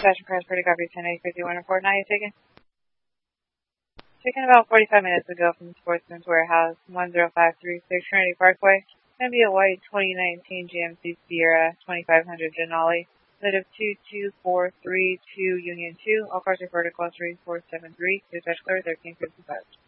Passion Cars Pretty Copy 10-851 report. Now you're taken. Taken about 45 minutes ago from the Sportsman's Warehouse, 10536 Trinity Parkway. Going to be a white 2019 GMC Sierra 2500 Denali. Lit of 22432 Union 2. All cars referred to call 3473. Dispatch clear 1355.